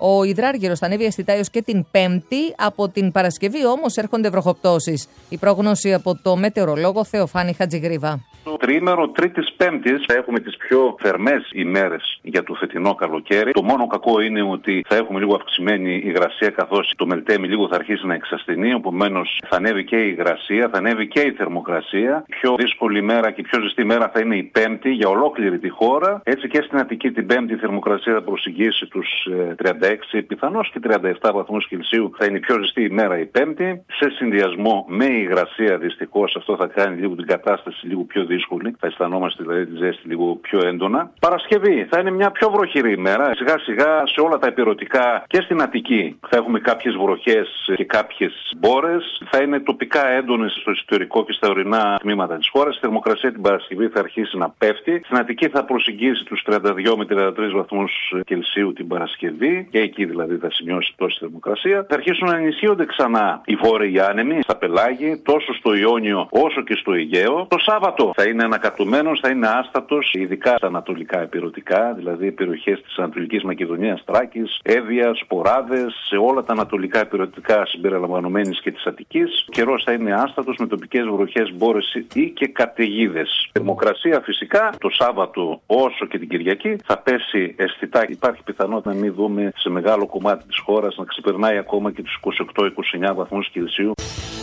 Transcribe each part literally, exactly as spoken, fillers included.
Ο υδράργυρος θα ανέβει αισθητά έως και την Πέμπτη. Από την Παρασκευή όμως έρχονται βροχοπτώσεις. Η πρόγνωση από το μετεωρολόγο Θεοφάνη Χατζηγρίβα. Το τριήμερο Τρίτης Πέμπτης θα έχουμε τις πιο θερμές ημέρες για το φετινό καλοκαίρι. Το μόνο κακό είναι ότι θα έχουμε λίγο αυξημένη υγρασία, καθώς το Μελτέμι λίγο θα αρχίσει να εξασθενεί. Επομένως θα ανέβει και η υγρασία, θα ανέβει και η θερμοκρασία. Η πιο δύσκολη ημέρα και η πιο ζεστή ημέρα θα είναι η Πέμπτη για ολόκληρη τη χώρα. Έτσι και στην Αττική την Πέμπτη η θερμοκρασία θα προσεγγίσει τους τριάντα έξι, πιθανώς και τριάντα επτά βαθμούς Κελσίου. Θα είναι η πιο ζεστή ημέρα η Πέμπτη. Σε συνδυασμό με η υγρασία, δυστυχώς αυτό θα κάνει λίγο την κατάσταση λίγο πιο δύσκολη. Θα αισθανόμαστε δηλαδή τη ζέστη λίγο πιο έντονα. Παρασκευή θα είναι μια πιο βροχερή ημέρα. Σιγά σιγά σε όλα τα ηπειρωτικά και στην Αττική θα έχουμε κάποιες βροχές και κάποιες μπόρες. Θα είναι τοπικά έντονες στο εσωτερικό και στα ορεινά τμήματα της χώρας. Η θερμοκρασία την Παρασκευή θα αρχίσει να πέφτει. Στην Αττική θα προσεγγίσει τους τριάντα δύο με τριάντα τρεις βαθμούς Κελσίου την Παρασκευή. Και εκεί δηλαδή θα σημειώσει τόση θερμοκρασία. Θα αρχίσουν να ενισχύονται ξανά οι βόρειοι άνεμοι στα πελάγη, τόσο στο Ιόνιο όσο και στο Αιγαίο. Το Σάββατο θα είναι ανακατουμένος, θα είναι άστατος, ειδικά στα ανατολικά ηπειρωτικά, δηλαδή περιοχές της Ανατολικής Μακεδονίας, Θράκης, Εύβοιας, Ποράδες, σε όλα τα ανατολικά ηπειρωτικά συμπεριλαμβανομένης και της Αττικής. Ο καιρός θα είναι άστατος με τοπικές βροχές, μπόρες ή και καταιγίδες. Θερμοκρασία φυσικά το Σάββατο όσο και την Κυριακή θα πέσει αισθητά. Υπάρχει πιθανότητα να μην δούμε σε μεγάλο κομμάτι της χώρας να ξεπερνάει ακόμα και τους είκοσι οκτώ με είκοσι εννέα βαθμούς Κελσίου.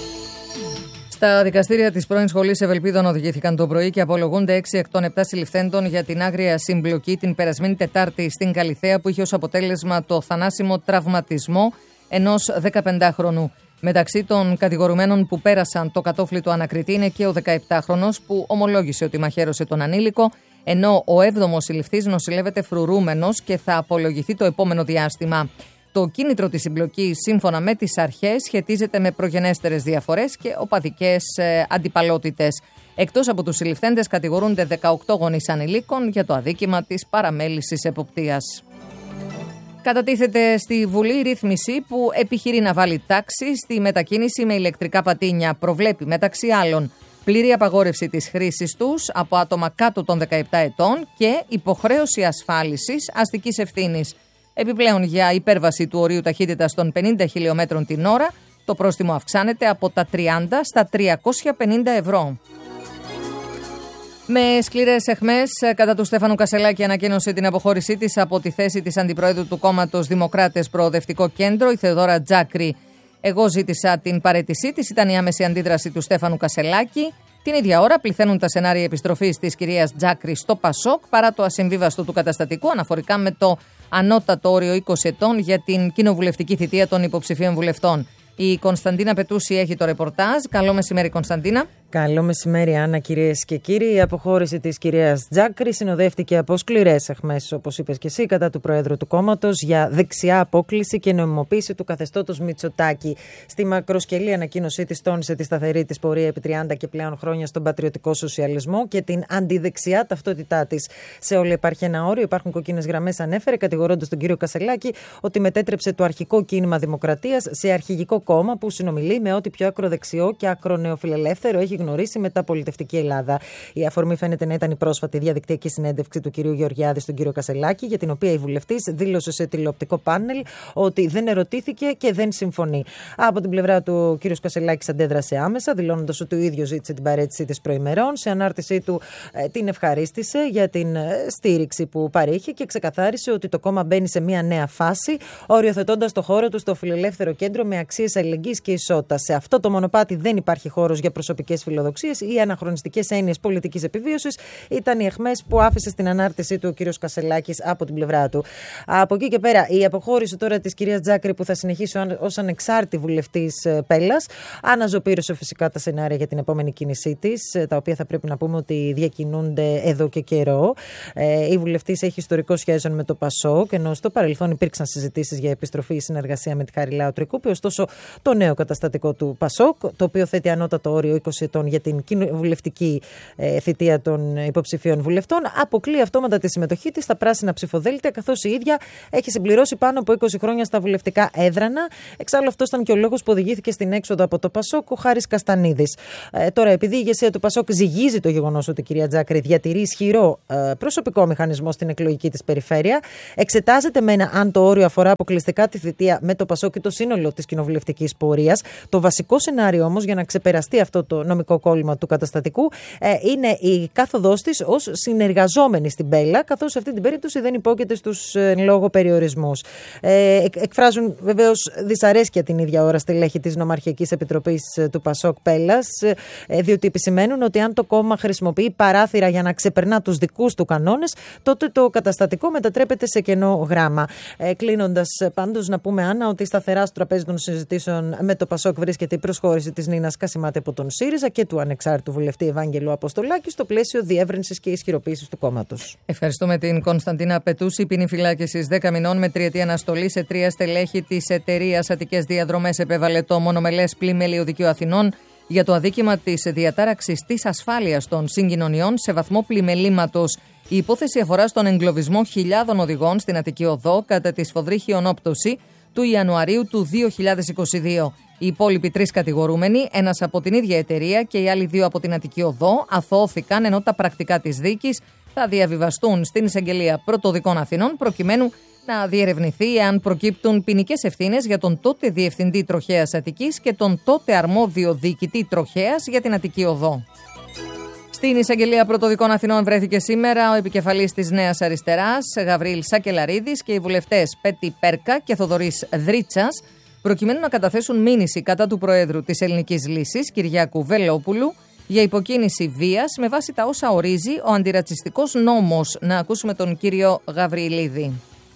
Στα δικαστήρια της πρώην Σχολής Ευελπίδων οδηγήθηκαν το πρωί και απολογούνται έξι εκ των επτά συλληφθέντων για την άγρια συμπλοκή την περασμένη Τετάρτη στην Καλιθέα, που είχε ως αποτέλεσμα το θανάσιμο τραυματισμό ενός δεκαπεντάχρονου. Μεταξύ των κατηγορουμένων που πέρασαν το κατόφλι του ανακριτή είναι και ο δεκαεπτάχρονος που ομολόγησε ότι μαχαίρωσε τον ανήλικο, ενώ ο έβδομος συλληφθής νοσηλεύεται φρουρούμενος και θα απολογηθεί το επόμενο διάστημα. Το κίνητρο της συμπλοκής, σύμφωνα με τις αρχές, σχετίζεται με προγενέστερες διαφορές και οπαδικές ε, αντιπαλότητες. Εκτός από τους συλληφθέντες, κατηγορούνται δεκαοκτώ γονείς ανηλίκων για το αδίκημα της παραμέλησης εποπτείας. Κατατίθεται στη Βουλή ρύθμιση που επιχειρεί να βάλει τάξη στη μετακίνηση με ηλεκτρικά πατίνια. Προβλέπει μεταξύ άλλων πλήρη απαγόρευση της χρήσης τους από άτομα κάτω των δεκαεπτά ετών και υποχρέωση ασφάλισης αστικής ευθύνης. Επιπλέον, για υπέρβαση του ορίου ταχύτητας των πενήντα χιλιομέτρων την ώρα, το πρόστιμο αυξάνεται από τα τριάντα στα τριακόσια πενήντα ευρώ. Με σκληρές αιχμές, κατά του Στέφανου Κασελάκη ανακοίνωσε την αποχώρησή της από τη θέση της Αντιπροέδρου του κόμματος Δημοκράτες Προοδευτικό Κέντρο, η Θεοδόρα Τζάκρη. Εγώ ζήτησα την παραίτησή της, ήταν η άμεση αντίδραση του Στέφανου Κασελάκη. Την ίδια ώρα πληθαίνουν τα σενάρια επιστροφής της κυρίας Τζάκρη στο Πασόκ, παρά το ασυμβίβαστο του καταστατικού αναφορικά με το ανώτατο όριο είκοσι ετών για την κοινοβουλευτική θητεία των υποψηφίων βουλευτών. Η Κωνσταντίνα Πετούση έχει το ρεπορτάζ. Καλό μεσημέρι, Κωνσταντίνα. Καλό μεσημέρι, Άννα, κυρίες και κύριοι. Η αποχώρηση της κυρίας Τζάκρη συνοδεύτηκε από σκληρές αιχμές, όπως είπες και εσύ, κατά του Προέδρου του κόμματος για δεξιά απόκλιση και νομιμοποίηση του καθεστώτος Μητσοτάκη. Στη μακροσκελή ανακοίνωσή της τόνισε τη σταθερή της πορεία επί τριάντα και πλέον χρόνια στον πατριωτικό σοσιαλισμό και την αντιδεξιά ταυτότητά της. Σε όλα υπάρχει ένα όριο, υπάρχουν κόκκινες γραμμές, ανέφερε, κατηγορώντας τον κύριο Κασελάκη ότι μετέτρεψε το αρχικό κίνημα Δημοκρατίας σε αρχηγικό κόμμα που συνομιλεί με ό,τι πιο ακροδεξιό και ακρονεοφιλελεύθερο έχει γνωρίσει μεταπολιτευτική Ελλάδα. Η αφορμή φαίνεται να ήταν η πρόσφατη διαδικτυακή συνέντευξη του κυρίου Γεωργιάδη στον κύριο Κασελάκη, για την οποία η βουλευτής δήλωσε σε τηλεοπτικό πάνελ ότι δεν ερωτήθηκε και δεν συμφωνεί. Από την πλευρά του, ο κύριος Κασελάκης αντέδρασε άμεσα, δηλώνοντας ότι ο ίδιος ζήτησε την παραίτησή της προημερών. Σε ανάρτησή του ε, την ευχαρίστησε για την ε, στήριξη που παρήχε και ξεκαθάρισε ότι το κόμμα μπαίνει σε μια νέα φάση, οριοθετώντας το χώρο του στο φιλελεύθερο κέντρο με αξίες αλληλεγγύης και ισότητας. Σε αυτό το μονοπάτι δεν υπάρχει χώρος για προσωπικές φιλοδοξίες ή αναχρονιστικές έννοιες πολιτικής επιβίωσης, ήταν οι αιχμές που άφησε στην ανάρτησή του ο κύριος Κασελάκης από την πλευρά του. Από εκεί και πέρα, η αποχώρηση τώρα της κυρίας Τζάκρη, που θα συνεχίσει ως ανεξάρτητη βουλευτής Πέλλας, αναζωπήρωσε φυσικά τα σενάρια για την επόμενη κίνησή της, τα οποία θα πρέπει να πούμε ότι διακινούνται εδώ και καιρό. Ε, η βουλευτής έχει ιστορικό σχέσεων με το Πασόκ, ενώ στο παρελθόν υπήρξαν συζητήσεις για επιστροφή ή συνεργασία με τη Χαριλάου Τρικούπη. Ωστόσο, το νέο καταστατικό του Πασόκ, το οποίο θέτει ανώτατο όριο είκοσι ετών βουλευτών για την κοινοβουλευτική ε, θητεία των υποψηφίων βουλευτών, αποκλεί αυτόματα τη συμμετοχή της στα πράσινα ψηφοδέλτια, καθώς η ίδια έχει συμπληρώσει πάνω από είκοσι χρόνια στα βουλευτικά έδρανα. Εξάλλου, αυτό ήταν και ο λόγος που οδηγήθηκε στην έξοδο από το Πασόκ ο Χάρης Καστανίδης. Ε, τώρα, επειδή η ηγεσία του Πασόκ ζυγίζει το γεγονός ότι η κυρία Τζάκρη διατηρεί ισχυρό ε, προσωπικό μηχανισμό στην εκλογική της περιφέρεια, εξετάζεται μένα αν το όριο αφορά αποκλειστικά τη θητεία με το Πασόκ και το σύνολο της κοινοβουλευτικής πορείας. Το βασικό σενάριο όμως για να ξεπεραστεί αυτό το νομικό κόλλημα του καταστατικού ε, είναι η κάθοδός της ως συνεργαζόμενη στην Μπέλα, καθώς σε αυτή την περίπτωση δεν υπόκειται στους ε, λόγω περιορισμούς. Ε, εκ, εκφράζουν βεβαίως δυσαρέσκεια την ίδια ώρα στελέχη της Νομαρχιακής Επιτροπής ε, του Πασόκ Πέλας, ε, διότι επισημαίνουν ότι αν το κόμμα χρησιμοποιεί παράθυρα για να ξεπερνά τους δικούς του κανόνες, τότε το καταστατικό μετατρέπεται σε κενό γράμμα. Ε, Κλείνοντας, πάντως, να πούμε, Άννα, ότι σταθερά στο τραπέζι των συζητήσεων με το Πασόκ βρίσκεται η προσχώρηση της Νίνας Κασιμάτη από τον ΣΥΡΙΖΑ και του ανεξάρτητου βουλευτή Ευάγγελου Αποστολάκη στο πλαίσιο διεύρυνσης και ισχυροποίησης του κόμματος. Ευχαριστούμε την Κωνσταντίνα Πετούση. Ποινή φυλάκισης δέκα μηνών με τριετή αναστολή σε τρία στελέχη της εταιρείας Αττικές Διαδρομές επέβαλε το μονομελές πλημμέλιο Δικαίου Αθηνών για το αδίκημα της διατάραξης της ασφάλειας των συγκοινωνιών σε βαθμό πλημελήματος. Η υπόθεση αφορά στον εγκλωβισμό χιλιάδων οδηγών στην Αττική Οδό κατά τη σφοδρή χιονόπτωση του Ιανουαρίου του δύο χιλιάδες είκοσι δύο. Οι υπόλοιποι τρεις κατηγορούμενοι, ένας από την ίδια εταιρεία και οι άλλοι δύο από την Αττική Οδό, αθώθηκαν, ενώ τα πρακτικά της δίκης θα διαβιβαστούν στην Εισαγγελία Πρωτοδικών Αθηνών προκειμένου να διερευνηθεί εάν προκύπτουν ποινικές ευθύνες για τον τότε Διευθυντή Τροχέας Αττικής και τον τότε αρμόδιο Διοικητή Τροχέας για την Αττική Οδό. Στην Εισαγγελία Πρωτοδικών Αθηνών βρέθηκε σήμερα ο επικεφαλής της Νέας Αριστεράς, Γαβρίλ Σακελαρίδης, και οι βουλευτές Πέτη Πέρκα και Θοδωρής Δρίτσας, προκειμένου να καταθέσουν μήνυση κατά του Προέδρου της Ελληνικής Λύσης, Κυριάκου Βελόπουλου, για υποκίνηση βίας με βάση τα όσα ορίζει ο αντιρατσιστικός νόμος. Να ακούσουμε τον κύριο Γαβριλίδη.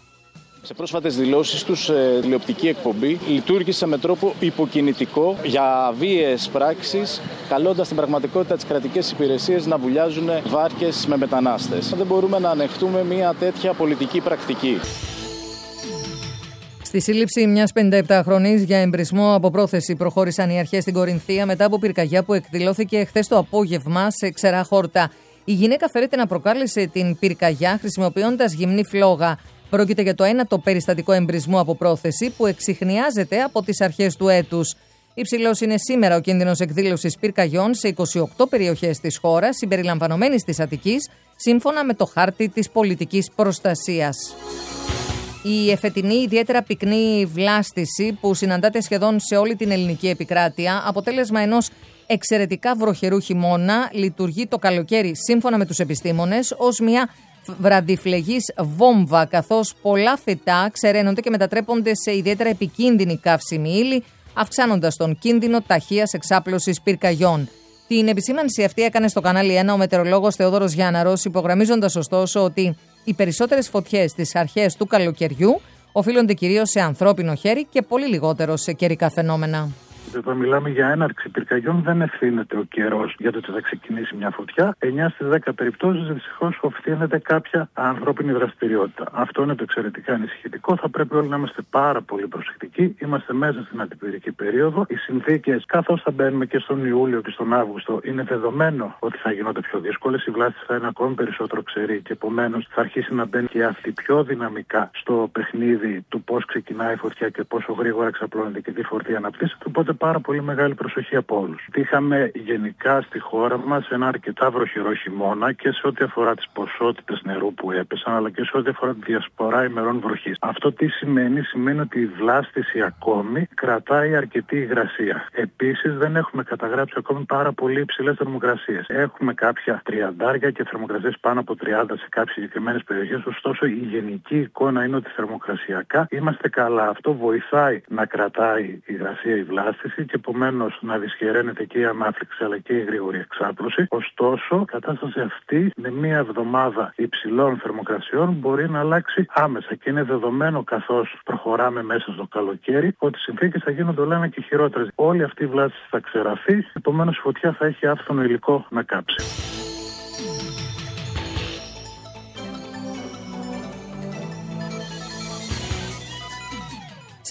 Σε πρόσφατες δηλώσεις τους σε τηλεοπτική εκπομπή λειτουργήσε με τρόπο υποκινητικό για βίαιες πράξεις, καλώντας την πραγματικότητα τις κρατικές υπηρεσίες να βουλιάζουν βάρκες με μετανάστες. Δεν μπορούμε να ανεχτούμε μια τέτοια πολιτική πρακτική. Στη σύλληψη μιας πενηνταεπτάχρονης για εμπρισμό από πρόθεση προχώρησαν οι αρχές στην Κορινθία μετά από πυρκαγιά που εκδηλώθηκε χθες το απόγευμα σε Ξερά Χόρτα. Η γυναίκα φέρεται να προκάλεσε την πυρκαγιά χρησιμοποιώντας γυμνή φλόγα. Πρόκειται για το ένατο περιστατικό εμπρισμού από πρόθεση που εξιχνιάζεται από τις αρχές του έτους. Υψηλός είναι σήμερα ο κίνδυνος εκδήλωσης πυρκαγιών σε είκοσι οκτώ περιοχές της χώρας, συμπεριλαμβανομένης της Αττικής, σύμφωνα με το χάρτη της πολιτικής προστασίας. Η εφετινή ιδιαίτερα πυκνή βλάστηση που συναντάται σχεδόν σε όλη την ελληνική επικράτεια, αποτέλεσμα ενός εξαιρετικά βροχερού χειμώνα, λειτουργεί το καλοκαίρι σύμφωνα με τους επιστήμονες ως μια βραδυφλεγής βόμβα, καθώς πολλά φυτά ξεραίνονται και μετατρέπονται σε ιδιαίτερα επικίνδυνη καύσιμη ύλη, αυξάνοντας τον κίνδυνο ταχείας εξάπλωσης πυρκαγιών. Την επισήμανση αυτή έκανε στο κανάλι ένα ο μετεωρολόγος Θεόδωρος Γιάνναρος, υπογραμμίζοντας ωστόσο ότι οι περισσότερες φωτιές στις αρχές του καλοκαιριού οφείλονται κυρίως σε ανθρώπινο χέρι και πολύ λιγότερο σε καιρικά φαινόμενα. Όταν μιλάμε για έναρξη πυρκαγιών, δεν ευθύνεται ο καιρός για το ότι θα ξεκινήσει μια φωτιά. εννιά στις δέκα περιπτώσεις δυστυχώς οφείλεται κάποια ανθρώπινη δραστηριότητα. Αυτό είναι το εξαιρετικά ανησυχητικό. Θα πρέπει όλοι να είμαστε πάρα πολύ προσεκτικοί. Είμαστε μέσα στην αντιπυρική περίοδο. Οι συνθήκες, καθώς θα μπαίνουμε και στον Ιούλιο και στον Αύγουστο, είναι δεδομένο ότι θα γινόνται πιο δύσκολες. Η βλάστηση θα είναι ακόμη περισσότερο ξερή και επομένως θα αρχίσει να μπαίνει και αυτή πιο δυναμικά στο παιχνίδι του πώς ξεκινάει η φωτιά και πόσο γρήγορα εξαπλώνεται και τι φορτία αναπτύσσεται. Οπότε πάρα πολύ μεγάλη προσοχή από όλους. Είχαμε γενικά στη χώρα μας ένα αρκετά βροχερό χειμώνα και σε ό,τι αφορά τις ποσότητες νερού που έπεσαν, αλλά και σε ό,τι αφορά τη διασπορά ημερών βροχής. Αυτό τι σημαίνει? Σημαίνει ότι η βλάστηση ακόμη κρατάει αρκετή υγρασία. Επίσης, δεν έχουμε καταγράψει ακόμη πάρα πολύ υψηλές θερμοκρασίες. Έχουμε κάποια τριαντάρια και θερμοκρασίες πάνω από τριάντα σε κάποιες συγκεκριμένες περιοχές. Ωστόσο, η γενική εικόνα είναι ότι θερμοκρασιακά είμαστε καλά. Αυτό βοηθάει να κρατάει η υγρασία, η βλάστηση, και επομένως να δυσχεραίνεται και η ανάφλιξη αλλά και η γρήγορη εξάπλωση. Ωστόσο, η κατάσταση αυτή με μία εβδομάδα υψηλών θερμοκρασιών μπορεί να αλλάξει άμεσα και είναι δεδομένο, καθώς προχωράμε μέσα στο καλοκαίρι, ότι οι συνθήκες θα γίνονται όλο ένα και χειρότερες. Όλη αυτή η βλάστηση θα ξεραθεί, επομένως η φωτιά θα έχει άφθονο υλικό να κάψει.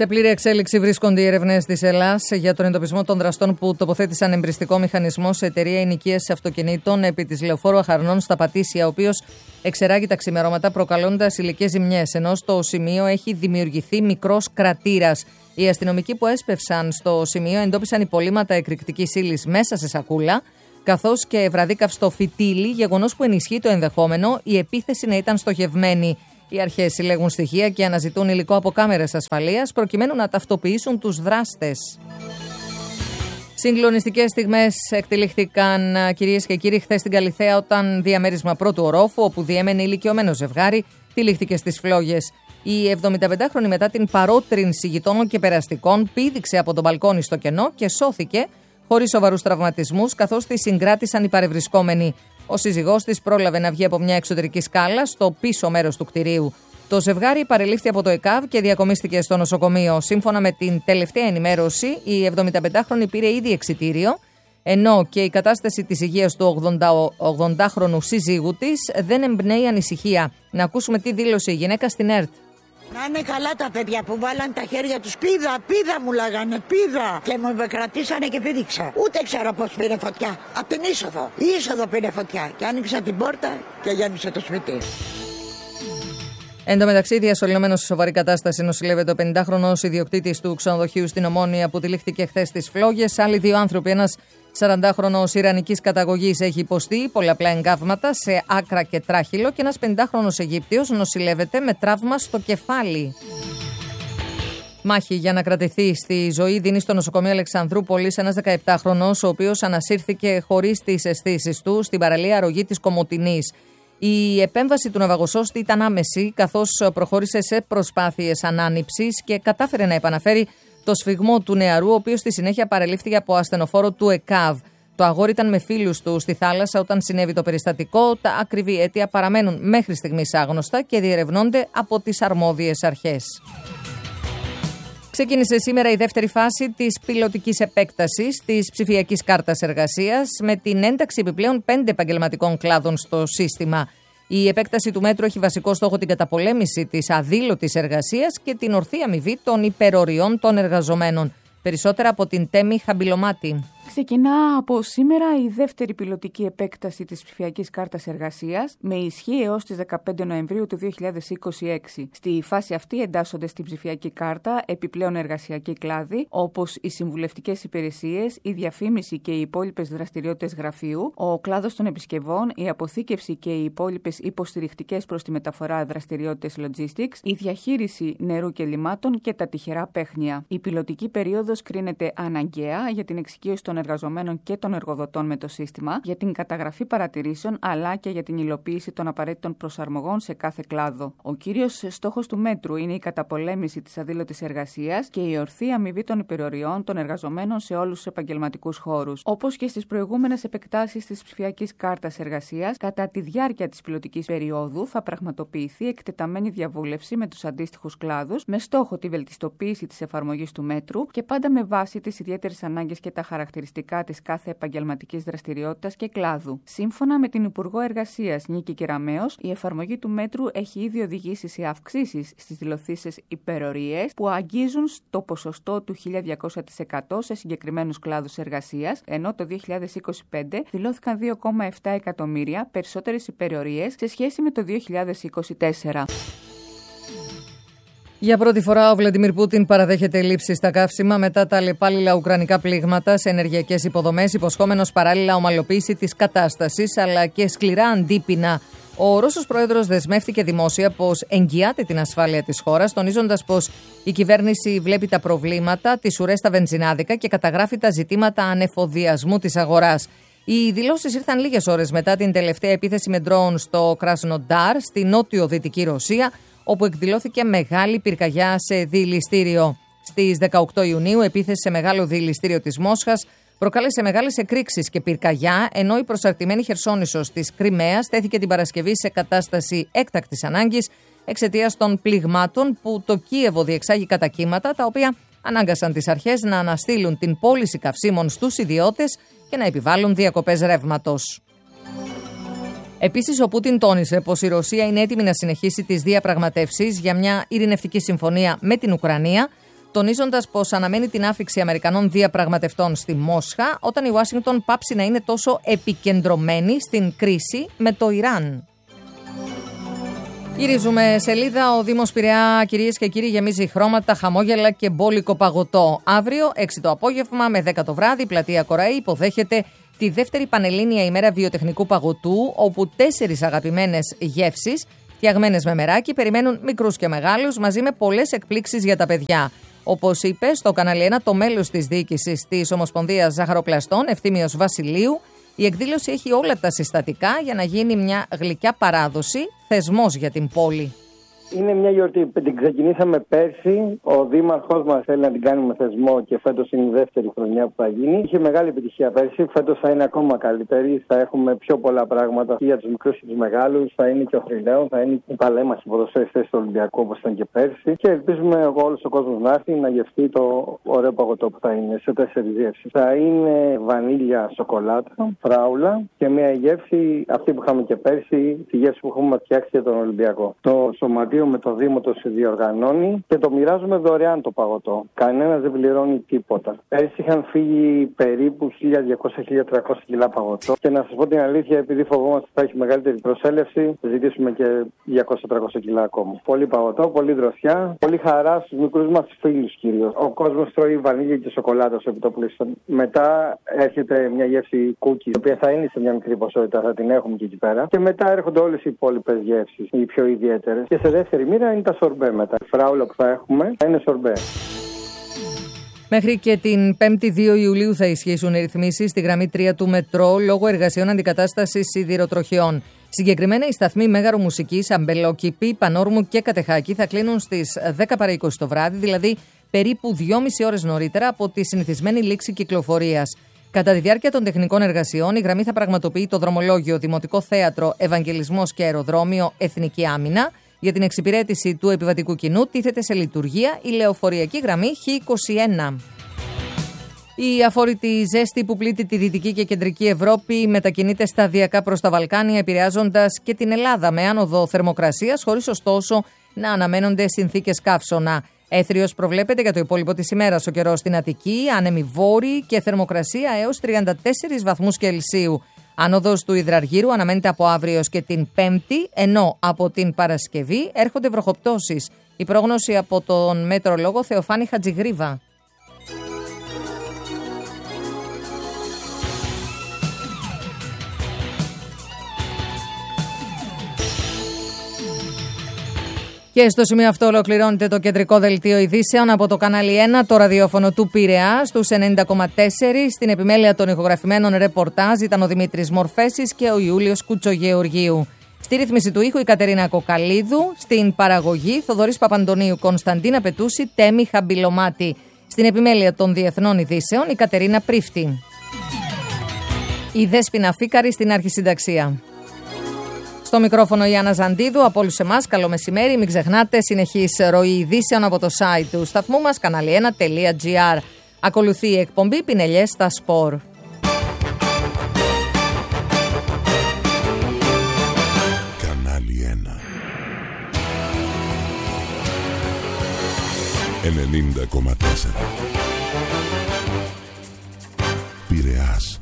Σε πλήρη εξέλιξη βρίσκονται οι ερευνές της ΕΛΑΣ για τον εντοπισμό των δραστών που τοποθέτησαν εμπριστικό μηχανισμό σε εταιρεία ενοικίασης αυτοκινήτων επί της Λεωφόρου Αχαρνών στα Πατήσια, ο οποίος εξερράγει τα ξημερώματα προκαλώντας υλικές ζημιές, ενώ στο σημείο έχει δημιουργηθεί μικρός κρατήρας. Οι αστυνομικοί που έσπευσαν στο σημείο εντόπισαν υπολείμματα εκρηκτικής ύλης μέσα σε σακούλα, καθώς και βραδίκαυστο φυτίλι, γεγονός που ενισχύει το ενδεχόμενο η επίθεση να ήταν στοχευμένη. Οι αρχές συλλέγουν στοιχεία και αναζητούν υλικό από κάμερες ασφαλείας προκειμένου να ταυτοποιήσουν τους δράστες. Συγκλονιστικές στιγμές εκτελήχθηκαν, κυρίες και κύριοι, χθες στην Καλιθέα, όταν διαμέρισμα πρώτου ορόφου, όπου διέμενε ηλικιωμένο ζευγάρι, τυλίχθηκε στις φλόγες. Η εβδομηνταπεντάχρονη, μετά την παρότρινση γειτόνων και περαστικών, πήδηξε από τον μπαλκόνι στο κενό και σώθηκε χωρίς σοβαρούς τραυματισμούς, καθώς τη συγκράτησαν οι παρευρισκόμενοι. Ο σύζυγός της πρόλαβε να βγει από μια εξωτερική σκάλα στο πίσω μέρος του κτηρίου. Το ζευγάρι παρελήφθη από το ΕΚΑΒ και διακομίστηκε στο νοσοκομείο. Σύμφωνα με την τελευταία ενημέρωση, η εβδομηνταπεντάχρονη πήρε ήδη εξιτήριο, ενώ και η κατάσταση της υγείας του ογδοντάχρονου σύζυγου της δεν εμπνέει ανησυχία. Να ακούσουμε τι δήλωσε η γυναίκα στην ΕΡΤ. Να είναι καλά τα παιδιά που βάλαν τα χέρια τους. Πίδα, πίδα μου λέγανε, πίδα. Και μου κρατήσανε και πήδηξα. Ούτε ξέρω πώς πήρε φωτιά. Απ' την είσοδο. Η είσοδο πήρε φωτιά. Και άνοιξα την πόρτα και γέμισε το σπίτι. Εν τω μεταξύ, διασωληνωμένος σε σοβαρή κατάσταση νοσηλεύεται ο πενηντάχρονος ιδιοκτήτης του ξενοδοχείου στην Ομόνια που τυλίχθηκε χθες στις φλόγες. Άλλοι δύο άνθρωποι, ένας σαραντάχρονος ιρανικής καταγωγής, έχει υποστεί πολλαπλά εγκάβματα σε άκρα και τράχυλο και ένας πενηντάχρονος Αιγύπτιος νοσηλεύεται με τραύμα στο κεφάλι. Μάχη για να κρατηθεί στη ζωή δίνει στο νοσοκομείο Αλεξανδρούπολης ένας δεκαεπτάχρονος, ο οποίος ανασύρθηκε χωρίς τις αισθήσεις του στην παραλία Αρρωγή της Κομοτηνής. Η επέμβαση του ναυαγοσώστη ήταν άμεση, καθώς προχώρησε σε προσπάθειες ανάνυψης και κατάφερε να επαναφέρει το σφιγμό του νεαρού, ο οποίος στη συνέχεια παρελήφθηκε από ασθενοφόρο του ΕΚΑΒ. Το αγόρι ήταν με φίλους του στη θάλασσα όταν συνέβη το περιστατικό. Τα ακριβή αίτια παραμένουν μέχρι στιγμής άγνωστα και διερευνώνται από τις αρμόδιες αρχές. Ξεκίνησε σήμερα η δεύτερη φάση της πιλωτικής επέκτασης της ψηφιακής κάρτας εργασίας με την ένταξη επιπλέον πέντε επαγγελματικών κλάδων στο σύστημα. Η επέκταση του μέτρου έχει βασικό στόχο την καταπολέμηση της αδήλωτης εργασίας και την ορθή αμοιβή των υπεροριών των εργαζομένων. Περισσότερα από την Τέμη Χαμπιλομάτη. Ξεκινά από σήμερα η δεύτερη πιλωτική επέκταση της ψηφιακής κάρτας εργασίας με ισχύ έως τις δεκαπέντε Νοεμβρίου του δύο χιλιάδες είκοσι έξι. Στη φάση αυτή εντάσσονται στην ψηφιακή κάρτα επιπλέον εργασιακοί κλάδοι όπως οι συμβουλευτικές υπηρεσίες, η διαφήμιση και οι υπόλοιπες δραστηριότητες γραφείου, ο κλάδος των επισκευών, η αποθήκευση και οι υπόλοιπες υποστηρικτικές προς τη μεταφορά δραστηριότητες logistics, η διαχείριση νερού και λιμάτων και τα τυχερά παίχνια. Η πιλωτική περίοδος κρίνεται αναγκαία για την εξοικείωση των εργαζομένων και των εργοδοτών με το σύστημα, για την καταγραφή παρατηρήσεων αλλά και για την υλοποίηση των απαραίτητων προσαρμογών σε κάθε κλάδο. Ο κύριος στόχος του μέτρου είναι η καταπολέμηση της αδήλωτης εργασίας και η ορθή αμοιβή των υπεροριών των εργαζομένων σε όλους τους επαγγελματικούς χώρους. Όπως και στις προηγούμενες επεκτάσεις της ψηφιακής κάρτας εργασίας, κατά τη διάρκεια της πιλωτικής περίοδου θα πραγματοποιηθεί εκτεταμένη διαβούλευση με τους αντίστοιχους κλάδους με στόχο τη βελτιστοποίηση της εφαρμογής του μέτρου και πάντα με βάση τις ιδιαίτερες ανάγκες και τα χαρακτηριστικά της κάθε επαγγελματικής δραστηριότητας και κλάδου. Σύμφωνα με την Υπουργό Εργασίας Νίκη Κεραμέως, η εφαρμογή του μέτρου έχει ήδη οδηγήσει σε αυξήσεις στις δηλωθήσεις υπερορίες που αγγίζουν στο ποσοστό του χίλια διακόσια τοις εκατό σε συγκεκριμένους κλάδους εργασίας, ενώ το δύο χιλιάδες είκοσι πέντε δηλώθηκαν δύο κόμμα επτά εκατομμύρια περισσότερες υπερορίες σε σχέση με το δύο χιλιάδες είκοσι τέσσερα. Για πρώτη φορά ο Βλαντιμίρ Πούτιν παραδέχεται λήψη στα καύσιμα μετά τα αλλεπάλληλα ουκρανικά πλήγματα σε ενεργειακές υποδομές, υποσχόμενος παράλληλα ομαλοποίηση της κατάστασης αλλά και σκληρά αντίπεινα. Ο Ρώσος πρόεδρος δεσμεύτηκε δημόσια πως εγγυάται την ασφάλεια της χώρας, τονίζοντας πως η κυβέρνηση βλέπει τα προβλήματα, τις ουρές στα βενζινάδικα και καταγράφει τα ζητήματα ανεφοδιασμού της αγοράς. Οι δηλώσεις ήρθαν λίγες ώρες μετά την τελευταία επίθεση με ντρόουν στο Κράσνοντάρ, στη νότιο-δυτική Ρωσία, όπου εκδηλώθηκε μεγάλη πυρκαγιά σε διηλιστήριο. Στις δεκαοκτώ Ιουνίου, επίθεση σε μεγάλο διηλιστήριο της Μόσχας προκάλεσε μεγάλες εκρήξεις και πυρκαγιά, ενώ η προσαρτημένη Χερσόνησος της Κριμαίας τέθηκε την Παρασκευή σε κατάσταση έκτακτης ανάγκης εξαιτίας των πληγμάτων που το Κίεβο διεξάγει κατά κύματα, τα οποία ανάγκασαν τις αρχές να αναστείλουν την πώληση καυσίμων στους ιδιώτες και να επιβάλλουν διακοπές ρεύματος. Επίσης, ο Πούτιν τόνισε πως η Ρωσία είναι έτοιμη να συνεχίσει τις διαπραγματεύσεις για μια ειρηνευτική συμφωνία με την Ουκρανία, τονίζοντας πως αναμένει την άφιξη Αμερικανών διαπραγματευτών στη Μόσχα όταν η Ουάσιγκτον πάψει να είναι τόσο επικεντρωμένη στην κρίση με το Ιράν. Γυρίζουμε σελίδα. Ο Δήμος Πειραιά, κυρίες και κύριοι, γεμίζει χρώματα, χαμόγελα και μπόλικο παγωτό. Αύριο, έξι το απόγευμα με δέκα το βράδυ, η πλατεία Κοραή υποδέχεται τη δεύτερη πανελλήνια ημέρα βιοτεχνικού παγωτού, όπου τέσσερις αγαπημένες γεύσεις, φτιαγμένες με μεράκι, περιμένουν μικρούς και μεγάλους, μαζί με πολλές εκπλήξεις για τα παιδιά. Όπως είπε στο Κανάλι ένα το μέλος της διοίκησης της Ομοσπονδίας Ζαχαροπλαστών, Ευθύμιος Βασιλείου, η εκδήλωση έχει όλα τα συστατικά για να γίνει μια γλυκιά παράδοση, θεσμός για την πόλη. Είναι μια γιορτή που την ξεκινήσαμε πέρσι. Ο δήμαρχός μας θέλει να την κάνουμε θεσμό και φέτος είναι η δεύτερη χρονιά που θα γίνει. Είχε μεγάλη επιτυχία πέρσι. Φέτος θα είναι ακόμα καλύτερη. Θα έχουμε πιο πολλά πράγματα για τους μικρούς και τους μεγάλους. Θα είναι και ο Θρυλαίος, θα είναι η παλέμαχοι ποδοσφαιριστές στο Ολυμπιακό όπως ήταν και πέρσι. Και ελπίζουμε όλος ο κόσμος να έρθει να γευτεί το ωραίο παγωτό που θα είναι σε τέσσερις γεύσεις. Θα είναι βανίλια σοκολάτα, φράουλα και μια γεύση αυτή που είχαμε και πέρσι, τη γεύση που έχουμε φτιάξει για τον Ολυμπιακό. Το σωματείο με το Δήμο το διοργανώνει και το μοιράζουμε δωρεάν το παγωτό. Κανένας δεν πληρώνει τίποτα. Πέρσι είχαν φύγει περίπου χίλια διακόσια με χίλια τριακόσια κιλά παγωτό. Και να σας πω την αλήθεια, επειδή φοβόμαστε ότι θα έχει μεγαλύτερη προσέλευση, θα ζητήσουμε και διακόσια με τριακόσια κιλά ακόμα. Πολύ παγωτό, πολύ δροσιά, πολύ χαρά στους μικρούς μας φίλους κυρίως. Ο κόσμος τρώει βανίλια και σοκολάτα στο επιτοπλίστων. Μετά έρχεται μια γεύση κούκι, η οποία θα είναι σε μια μικρή ποσότητα, θα την έχουμε και εκεί πέρα. Και μετά έρχονται όλες οι υπόλοιπες γεύσεις, οι πιο ιδιαίτερες. Και σε δεύτερη μοίρα είναι τα σορμπέ μετά. Η φράουλα που θα έχουμε θα είναι σορμπέ. Μέχρι και την πέμπτη δύο Ιουλίου θα ισχύσουν οι ρυθμίσεις στη γραμμή τρία του μετρό λόγω εργασιών αντικατάστασης σιδηροτροχιών. Συγκεκριμένα, οι σταθμοί Μέγαρου Μουσικής, Αμπελόκηπη, Πανόρμου και Κατεχάκη θα κλείνουν στις δέκα παρά είκοσι το βράδυ, δηλαδή περίπου δυόμιση ώρες νωρίτερα από τη συνηθισμένη λήξη κυκλοφορίας. Κατά τη διάρκεια των τεχνικών εργασιών, η γραμμή θα πραγματοποιεί το δρομολόγιο Δημοτικό Θέατρο, Ευαγγελισμός και Αεροδρόμιο Εθνική Άμυνα. Για την εξυπηρέτηση του επιβατικού κοινού τίθεται σε λειτουργία η λεωφορειακή γραμμή χ είκοσι ένα. Η αφόρητη ζέστη που πλήττει τη Δυτική και Κεντρική Ευρώπη μετακινείται σταδιακά προς τα Βαλκάνια, επηρεάζοντας και την Ελλάδα με άνοδο θερμοκρασίας, χωρίς ωστόσο να αναμένονται συνθήκες καύσωνα. Έθριος προβλέπεται για το υπόλοιπο της ημέρας. Ο καιρός στην Αττική, άνεμοι βόρειοι και θερμοκρασία έως τριάντα τέσσερις βαθμούς Κελσίου. Άνοδος του Ιδραργύρου αναμένεται από αύριο και την Πέμπτη, ενώ από την Παρασκευή έρχονται βροχοπτώσεις. Η πρόγνωση από τον μετρολόγο Θεοφάνη Χατζηγρίβα. Και στο σημείο αυτό ολοκληρώνεται το κεντρικό δελτίο ειδήσεων από το Κανάλι ένα, το ραδιόφωνο του Πειραιά, στους ενενήντα κόμμα τέσσερα. Στην επιμέλεια των ηχογραφημένων ρεπορτάζ ήταν ο Δημήτρης Μορφέσης και ο Ιούλιος Κουτσογεωργίου. Στη ρύθμιση του ήχου η Κατερίνα Κοκαλίδου, στην παραγωγή Θοδωρής Παπαντονίου, Κωνσταντίνα Πετούση, Τέμι Χαμπιλωμάτη. Στην επιμέλεια των διεθνών ειδήσεων η Κατερίνα Πρίφτη. Η Δέσποινα Φίκαρη στην αρχισυνταξία. Στο μικρόφωνο η Άννα Ζαντίδου, από όλους εμάς καλό μεσημέρι. Μην ξεχνάτε συνεχής ροή ειδήσεων από το site του σταθμού μας κανάλι ένα τελεία τζι άρ. Ακολουθεί η εκπομπή Πινελιές στα Σπορ. Κανάλι ένα ενενήντα κόμμα τέσσερα Πειραιάς.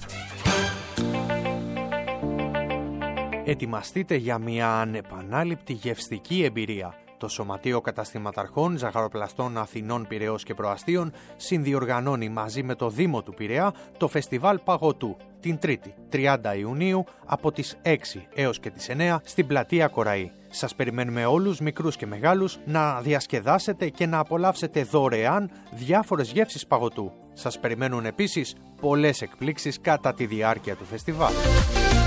Ετοιμαστείτε για μια ανεπανάληπτη γευστική εμπειρία. Το Σωματείο Καταστηματαρχών Ζαχαροπλαστών Αθηνών, Πειραιώς και Προαστίων συνδιοργανώνει μαζί με το Δήμο του Πειραιά το Φεστιβάλ Παγωτού την Τρίτη, τριάντα Ιουνίου, από τις έξι έως και τις εννέα στην πλατεία Κοραή. Σας περιμένουμε όλους, μικρούς και μεγάλους, να διασκεδάσετε και να απολαύσετε δωρεάν διάφορες γεύσεις παγωτού. Σας περιμένουν επίσης πολλές εκπλήξεις κατά τη διάρκεια του φεστιβάλ.